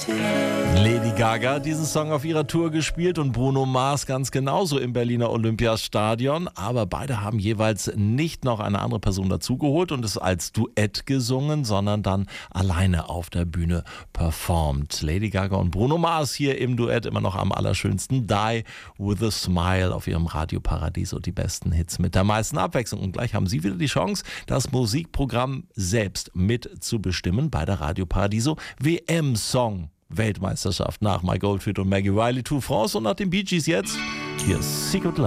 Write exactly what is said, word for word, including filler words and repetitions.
Lady Gaga hat diesen Song auf ihrer Tour gespielt und Bruno Mars ganz genauso im Berliner Olympiastadion. Aber beide haben jeweils nicht noch eine andere Person dazugeholt und es als Duett gesungen, sondern dann alleine auf der Bühne performt. Lady Gaga und Bruno Mars hier im Duett immer noch am allerschönsten. Die with a Smile auf ihrem Radio Paradiso. Die besten Hits mit der meisten Abwechslung. Und gleich haben Sie wieder die Chance, das Musikprogramm selbst mitzubestimmen bei der Radio Paradiso W M-Song. Weltmeisterschaft nach Mike Oldfield und Maggie Riley, Two France und nach den Bee Gees jetzt hier ist Secret Love.